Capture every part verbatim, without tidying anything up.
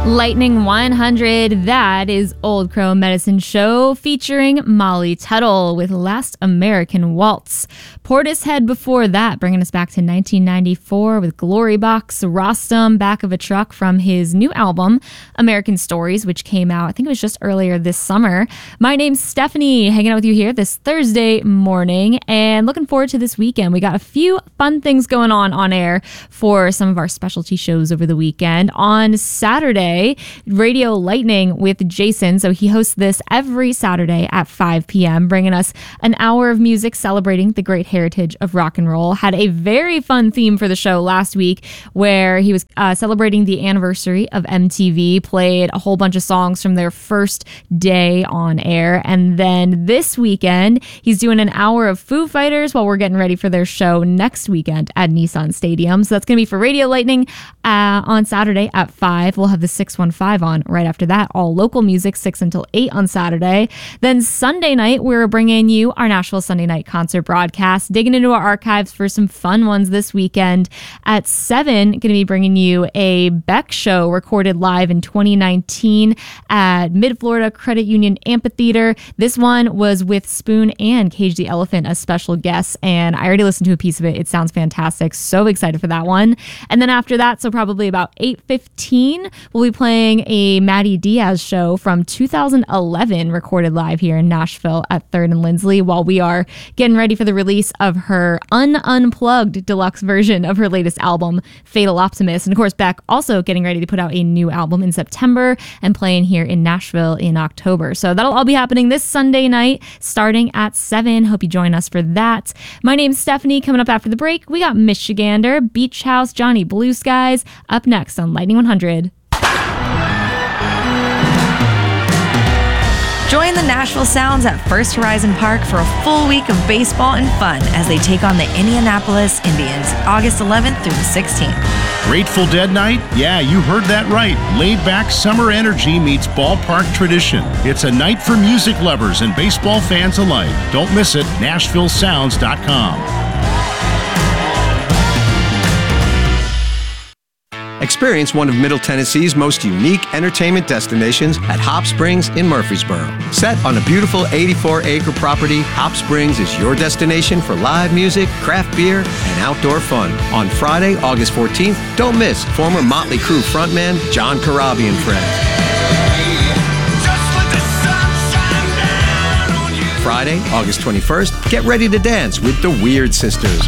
Lightning one hundred, that is Old Crow Medicine Show featuring Molly Tuttle with Last American Waltz. Portishead before that, bringing us back to nineteen ninety-four with Glory Box, Rostam, Back of a Truck from his new album, American Stories, which came out, I think it was just earlier this summer. My name's Stephanie, hanging out with you here this Thursday morning, and looking forward to this weekend. We got a few fun things going on on air for some of our specialty shows over the weekend. On Saturday, Radio Lightning with Jason. So he hosts this every Saturday at five p.m., bringing us an hour of music celebrating the great heritage of rock and roll. Had a very fun theme for the show last week where he was uh, celebrating the anniversary of M T V, played a whole bunch of songs from their first day on air. And then this weekend, he's doing an hour of Foo Fighters while we're getting ready for their show next weekend at Nissan Stadium. So that's going to be for Radio Lightning uh, on Saturday at five. We'll have the six one five on right after that. All local music, six until eight on Saturday. Then Sunday night, we're bringing you our Nashville Sunday Night concert broadcast, digging into our archives for some fun ones this weekend. At seven, going to be bringing you a Beck show recorded live in twenty nineteen at Mid-Florida Credit Union Amphitheater. This one was with Spoon and Cage the Elephant as special guests, and I already listened to a piece of it. It sounds fantastic. So excited for that one. And then after that, so probably about eight fifteen, we'll be playing a Maddie Diaz show from two thousand eleven, recorded live here in Nashville at third and Lindsley, while we are getting ready for the release of her un-unplugged deluxe version of her latest album, Fatal Optimist. And of course, Beck also getting ready to put out a new album in September and playing here in Nashville in October. So that'll all be happening this Sunday night, starting at seven. Hope you join us for that. My name's Stephanie. Coming up after the break, we got Michigander, Beach House, Johnny Blue Skies, up next on Lightning one hundred. Join the Nashville Sounds at First Horizon Park for a full week of baseball and fun as they take on the Indianapolis Indians, August eleventh through the sixteenth. Grateful Dead Night? Yeah, you heard that right. Laid-back summer energy meets ballpark tradition. It's a night for music lovers and baseball fans alike. Don't miss it. Nashville Sounds dot com. Experience one of Middle Tennessee's most unique entertainment destinations at Hop Springs in Murfreesboro. Set on a beautiful eighty-four acre property, Hop Springs is your destination for live music, craft beer, and outdoor fun. On Friday, August fourteenth, don't miss former Motley Crue frontman John Corabi and friends. Friday, August twenty-first, get ready to dance with the Weird Sisters.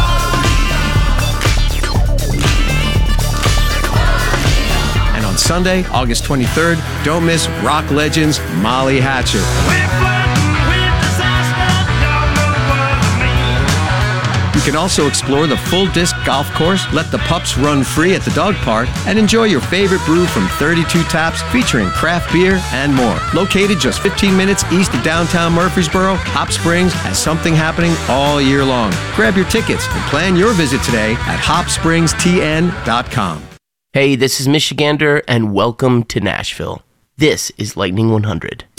Sunday, August twenty-third, don't miss rock legends Molly Hatchet. You can also explore the full disc golf course, let the pups run free at the dog park, and enjoy your favorite brew from thirty-two Taps featuring craft beer and more. Located just fifteen minutes east of downtown Murfreesboro, Hop Springs has something happening all year long. Grab your tickets and plan your visit today at hop springs t n dot com. Hey, this is Michigander, and welcome to Nashville. This is Lightning one hundred.